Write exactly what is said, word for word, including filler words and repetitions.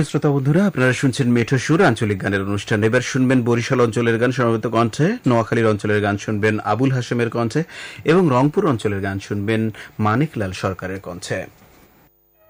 শ্রোতা বন্ধুরা, আপনারা শুনছেন মেঠো সুর আঞ্চলিক গানের অনুষ্ঠান। এবার শুনবেন বরিশাল অঞ্চলের গান সমবেত কণ্ঠে, নোয়াখালীর অঞ্চলের গান শুনবেন আবুল হাশেমের কণ্ঠে এবং রংপুর অঞ্চলের গান শুনবেন মানিকলাল সরকারের কণ্ঠে।